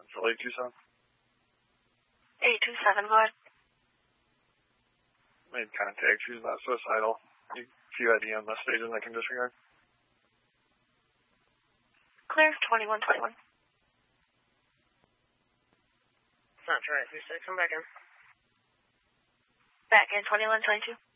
Still 827? 827, go ahead. Made contact. She's not suicidal. A few IDM stages I can disregard. Clear, 2121. It's not right. 36, come back in. Back in, 2122.